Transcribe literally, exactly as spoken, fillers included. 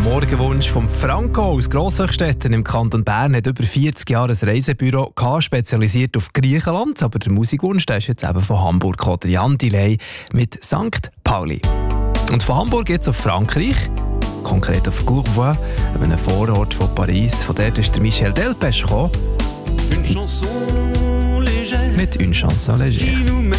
Morgenwunsch vom Franco aus Grosshöchstetten im Kanton Bern hat über vierzig Jahre ein Reisebüro gehabt, spezialisiert auf Griechenland. Aber der Musikwunsch der ist jetzt eben von Hamburg gekommen. Der Jan Delay mit Sankt Pauli. Und von Hamburg jetzt auf Frankreich, konkret auf Courvois, einem Vorort von Paris. Von dort ist der Michel Delpech gekommen. Mit «Une chanson légère».